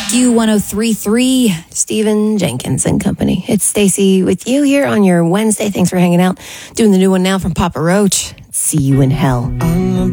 Q1033, Stephen Jenkins and Company. It's Stacy with you here on your Wednesday. Thanks for hanging out. Doing the new one now from Papa Roach. See You in Hell.